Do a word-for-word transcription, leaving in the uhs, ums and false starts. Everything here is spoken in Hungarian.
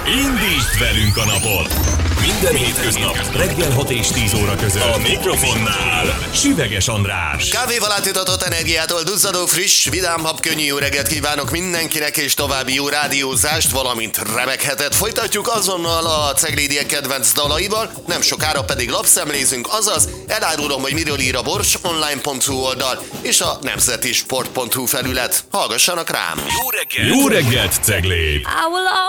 Indítsd velünk a napot! Minden hétköznap reggel hat és tíz óra között a mikrofonnál Süveges András. Kávéval átitatott energiától duzzadó, friss, vidám, habkönnyű jó reggelt kívánok mindenkinek, és további jó rádiózást, valamint remek hetet folytatjuk azonnal a Ceglédiek kedvenc dalaival, nem sokára pedig lapszemlézünk, azaz elárulom, hogy miről ír a borsonline pont hu oldal és a nemzetisport pont hu felület. Hallgassanak rám! Jó reggelt! Jó reggelt, Cegléd!